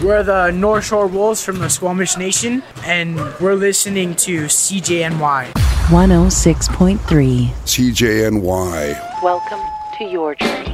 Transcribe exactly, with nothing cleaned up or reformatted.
We're the North Shore Wolves from the Squamish Nation, and we're listening to C J N Y. one oh six point three C J N Y. Welcome to your journey.